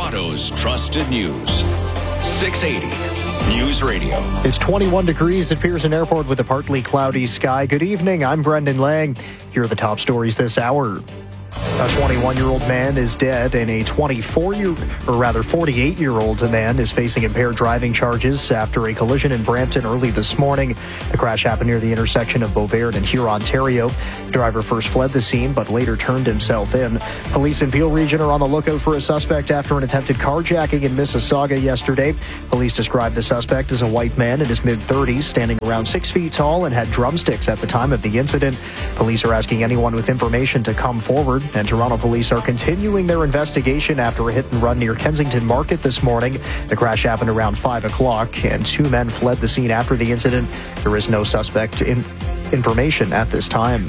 Toronto's trusted news. 680 News Radio. It's 21 degrees at Pearson Airport with a partly cloudy sky. Good evening. I'm Brendan Lang. Here are the top stories this hour. A 21-year-old man is dead, and a 48-year-old man is facing impaired driving charges after a collision in Brampton early this morning. The crash happened near the intersection of Beauvais and Huron, Ontario. The driver first fled the scene, but later turned himself in. Police in Peel Region are on the lookout for a suspect after an attempted carjacking in Mississauga yesterday. Police described the suspect as a white man in his mid-30s, standing around 6 feet tall and had drumsticks at the time of the incident. Police are asking anyone with information to come forward, and Toronto police are continuing their investigation after a hit and run near Kensington Market this morning. The crash happened around 5 o'clock, and 2 men fled the scene after the incident. There is no suspect information at this time.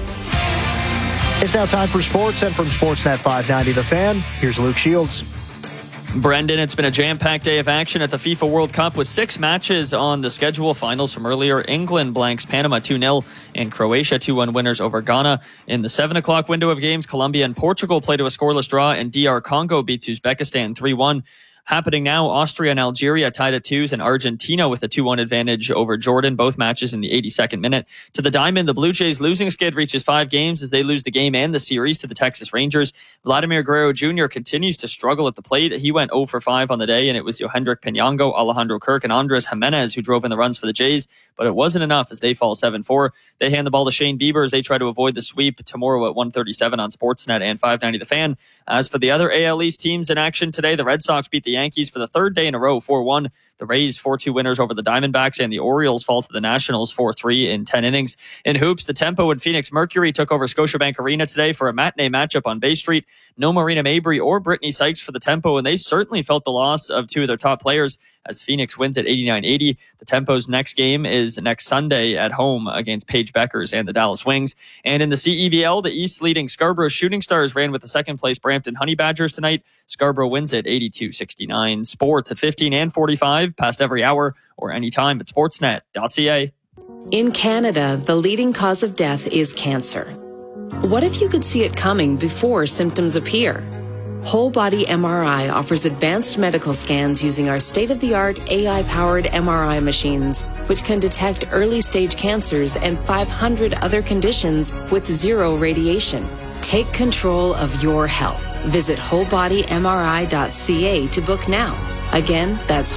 It's now time for sports, and from Sportsnet 590 The Fan, here's Luke Shields. Brendan, it's been a jam-packed day of action at the FIFA World Cup with 6 matches on the schedule. Finals from earlier: England blanks Panama 2-0 and Croatia 2-1 winners over Ghana. In the 7 o'clock window of games, Colombia and Portugal play to a scoreless draw, and DR Congo beats Uzbekistan 3-1. Happening now, Austria and Algeria tied at 2s, and Argentina with a 2-1 advantage over Jordan, both matches in the 82nd minute. To the diamond, the Blue Jays' losing skid reaches 5 games as they lose the game and the series to the Texas Rangers. Vladimir Guerrero Jr. continues to struggle at the plate. He went 0 for 5 on the day, and it was Yohendrick Pinango, Alejandro Kirk, and Andres Jimenez who drove in the runs for the Jays, but it wasn't enough as they fall 7-4. They hand the ball to Shane Bieber as they try to avoid the sweep tomorrow at 1:37 on Sportsnet and 590 The Fan. As for the other AL East teams in action today, the Red Sox beat the Yankees for the 3rd day in a row, 4-1. The Rays 4-2 winners over the Diamondbacks, and the Orioles fall to the Nationals 4-3 in 10 innings. In hoops, the Tempo and Phoenix Mercury took over Scotiabank Arena today for a matinee matchup on Bay Street. No Marina Mabry or Brittany Sykes for the Tempo, and they certainly felt the loss of 2 of their top players as Phoenix wins at 89-80. The Tempo's next game is next Sunday at home against Paige Beckers and the Dallas Wings. And in the CEBL, the East leading Scarborough Shooting Stars ran with the 2nd place Brampton Honey Badgers tonight. Scarborough wins at 82-69. Sports at 15 and 45, past every hour or anytime at sportsnet.ca. In Canada, the leading cause of death is cancer. What if you could see it coming before symptoms appear? Whole Body MRI offers advanced medical scans using our state-of-the-art AI-powered MRI machines, which can detect early-stage cancers and 500 other conditions with 0 radiation. Take control of your health. Visit wholebodymri.ca to book now. Again, that's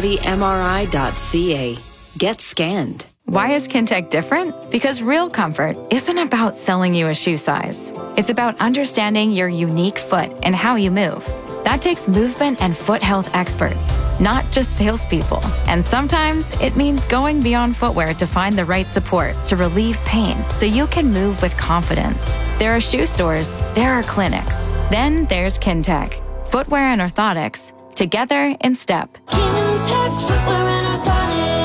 wholebodymri.ca. Get scanned. Why is Kintec different? Because real comfort isn't about selling you a shoe size. It's about understanding your unique foot and how you move. That takes movement and foot health experts, not just salespeople. And sometimes it means going beyond footwear to find the right support to relieve pain so you can move with confidence. There are shoe stores, there are clinics. Then there's Kintec. Footwear and orthotics, together in step. Kintec Footwear and Orthotics.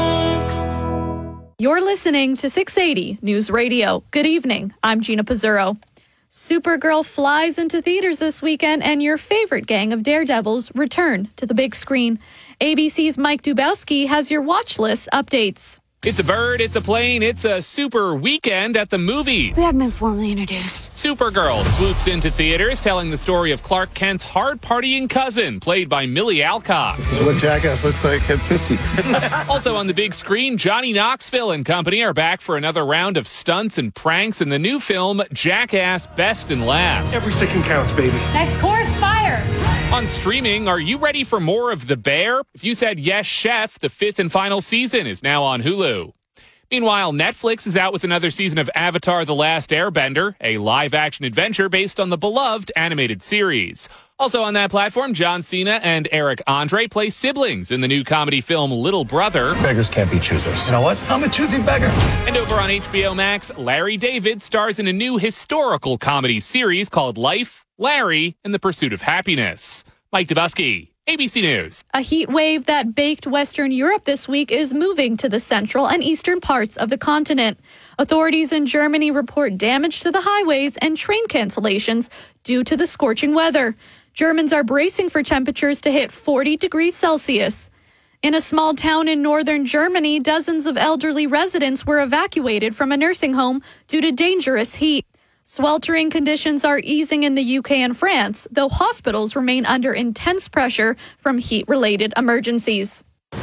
You're listening to 680 News Radio. Good evening. I'm Gina Pizzurro. Supergirl flies into theaters this weekend, and your favorite gang of daredevils return to the big screen. ABC's Mike Dubowski has your watch list updates. It's a bird, it's a plane, it's a super weekend at the movies. We haven't been formally introduced. Supergirl swoops into theaters telling the story of Clark Kent's hard-partying cousin, played by Millie Alcock. This is what Jackass looks like at 50. Also on the big screen, Johnny Knoxville and company are back for another round of stunts and pranks in the new film Jackass Best and Last. Every second counts, baby. Next course, fire! On streaming, are you ready for more of The Bear? If you said yes, Chef, the 5th and final season is now on Hulu. Meanwhile, Netflix is out with another season of Avatar: The Last Airbender, a live-action adventure based on the beloved animated series. Also on that platform, John Cena and Eric Andre play siblings in the new comedy film Little Brother. Beggars can't be choosers. You know what? I'm a choosing beggar. And over on HBO Max, Larry David stars in a new historical comedy series called Life, Larry, and the Pursuit of Happiness. Mike Dubowski, ABC News. A heat wave that baked Western Europe this week is moving to the central and eastern parts of the continent. Authorities in Germany report damage to the highways and train cancellations due to the scorching weather. Germans are bracing for temperatures to hit 40 degrees Celsius. In a small town in northern Germany, dozens of elderly residents were evacuated from a nursing home due to dangerous heat. Sweltering conditions are easing in the UK and France, though hospitals remain under intense pressure from heat-related emergencies.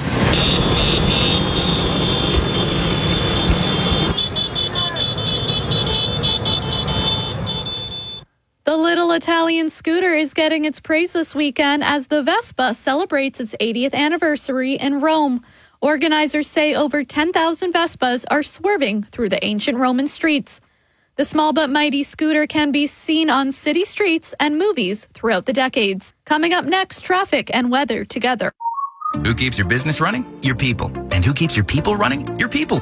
The little Italian scooter is getting its praise this weekend as the Vespa celebrates its 80th anniversary in Rome. Organizers say over 10,000 Vespas are swerving through the ancient Roman streets. The small but mighty scooter can be seen on city streets and movies throughout the decades. Coming up next, traffic and weather together. Who keeps your business running? Your people. And who keeps your people running? Your people.